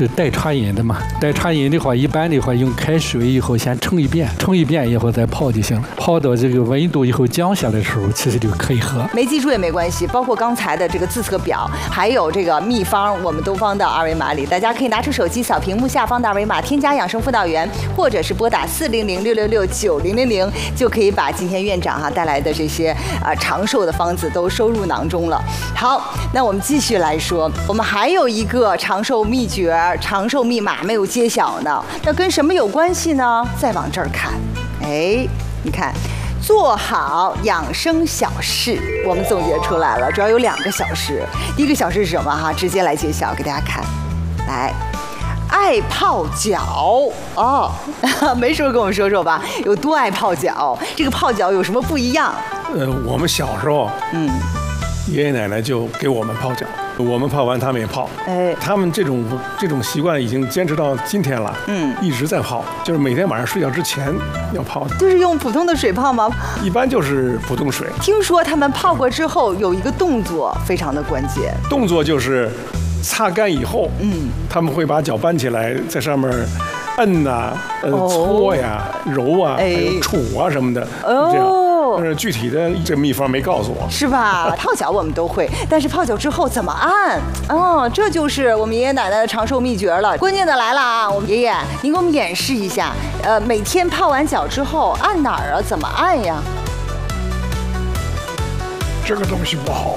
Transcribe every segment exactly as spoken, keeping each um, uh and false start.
是代茶饮的嘛。代茶饮的话，一般的话用开水以后先冲一遍，冲一遍以后再泡就行了。泡到这个温度以后降下来的时候，其实就可以喝。 没记住也没关系，包括刚才的这个自测表，还有这个秘方，我们东方的二维码里，大家可以拿出手机扫屏幕下方的二维码，添加养生辅导员，或者是拨打四零零六六六九零零零，就可以把今天院长哈、啊、带来的这些啊、呃、长寿的方子都收入囊中了。好，那我们继续来说，我们还有一个长寿秘诀、长寿密码没有揭晓呢，那跟什么有关系呢？再往这儿看，哎，你看。做好养生小事，我们总结出来了，主要有两个小事。第一个小事是什么哈？直接来揭晓，给大家看。来，爱泡脚哦，没叔跟我们说说吧，有多爱泡脚？这个泡脚有什么不一样？ 呃，我们小时候，嗯，爷爷奶奶就给我们泡脚。我们泡完，他们也泡。哎，他们这种这种习惯已经坚持到今天了。嗯，一直在泡，就是每天晚上睡觉之前要泡。 就是用普通的水泡吗？ 一般就是普通水。 听说他们泡过之后有一个动作非常的关键。 动作就是擦干以后，嗯，他们会把脚搬起来，在上面摁呐、呃搓呀、揉啊，还有杵啊什么的，这样。但是具体的这秘方没告诉我， 是吧？泡脚我们都会，但是泡脚之后怎么按？哦，这就是我们爷爷奶奶的长寿秘诀了。关键的来了啊！我们爷爷，您给我们演示一下，呃，每天泡完脚之后按哪儿啊？怎么按呀？ 这个东西不好。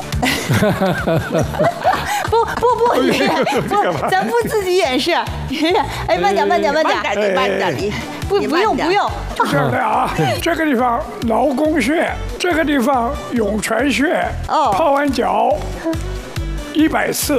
不不不，爷爷，不，咱不自己演示。爷爷，哎，慢点慢点慢点， 慢点慢点，你不不用不用， 就这样的啊。这个地方劳宫穴，这个地方涌泉穴。哦，泡完脚一百次。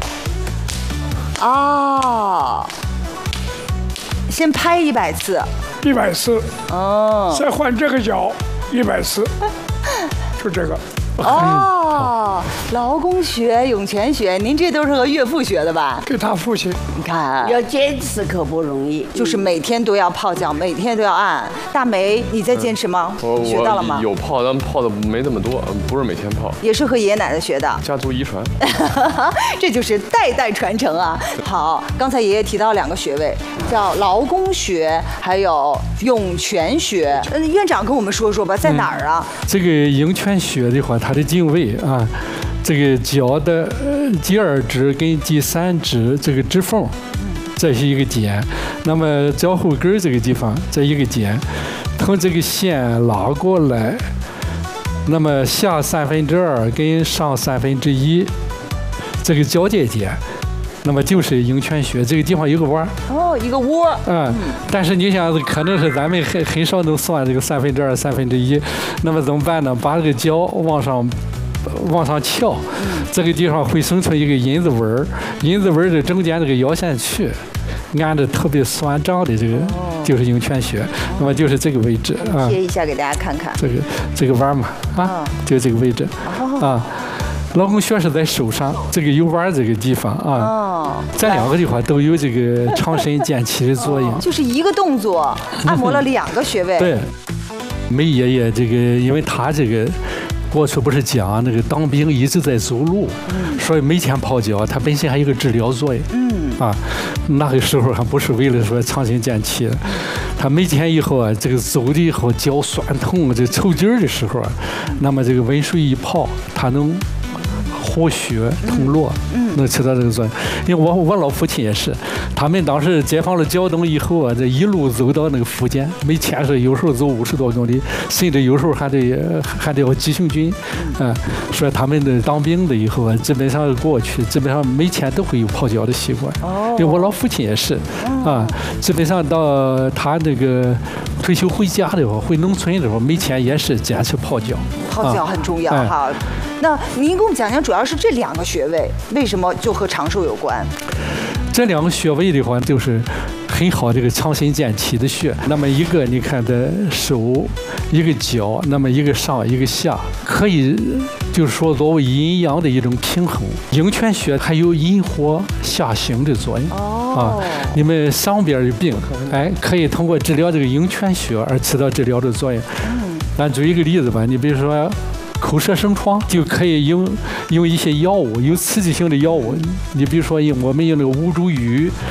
哦，先拍一百次。 一百次。哦。再换这个脚一百次，就这个。 哦，劳宫穴、涌泉穴，您这都是和岳父学的吧？ 给他父亲。 你看， 要坚持可不容易， 就是每天都要泡脚，每天都要按。大梅，你在坚持吗？ 我学到了吗？ 有泡，但泡的没那么多，不是每天泡。 也是和爷爷奶奶学的， 家族遗传。 这就是代代传承啊！好，刚才爷爷提到两个穴位，叫劳宫穴，还有涌泉穴。嗯，院长跟我们说说吧，在哪儿啊？ 嗯、这个涌泉穴的话，它的经位啊，这个脚的第二指跟第三指这个指缝，这是一个点。那么脚后跟这个地方，这一个点，从这个线拉过来，那么下三分之二跟上三分之一这个交界点，那么就是涌泉穴。这个地方有个弯哦，一个窝。 嗯，但是你想，可能是咱们很很少能算这个三分之二、三分之一，那么怎么办呢？把这个脚往上。往上翘，这个地方会生成一个银字纹，银字纹的中间这个腰线区，按着特别酸胀的这个就是涌泉穴，那么就是这个位置啊。 贴一下给大家看看。 这个这个弯嘛啊，就这个位置啊。劳宫穴是在手上，这个有弯这个地方啊。这两个地方都有这个强身健气的作用。 就是一个动作按摩了两个穴位。 对，梅爷爷这个，因为他这个。过去不是讲那个当兵一直在走路，嗯、所以每天泡脚，它本身还有个治疗作用。嗯啊，那个时候还不是为了说强身健气，他每天以后啊，这个走的以后脚酸痛，这抽筋儿的时候啊，那么这个温水一泡，它能活血通络，嗯，能起到这个作用。因为我我老父亲也是，他们当时解放了胶东以后啊，这一路走到那个福建，每天是有时候走五十多公里，甚至有时候还得还得要急行军，啊，说他们的当兵的以后啊，基本上过去，基本上每天都会有泡脚的习惯。哦，因为我老父亲也是，啊，基本上到他那个退休回家的话，回农村的时候，每天也是坚持泡脚。 泡脚很重要哈。哎，那您给我们讲讲，主要是这两个穴位为什么就和长寿有关？ 这两个穴位的话，就是很好这个强身健体的穴。那么一个你看的手，一个脚，那么一个上一个下，可以就是说作为阴阳的一种平衡。涌泉穴还有引火下行的作用。哦，啊，你们上边的病，哎，可以通过治疗这个涌泉穴而起到治疗的作用。嗯，咱举一个例子吧，你比如说。口舌生疮就可以用用一些药物，有刺激性的药物，你比如说用我们用那个乌珠鱼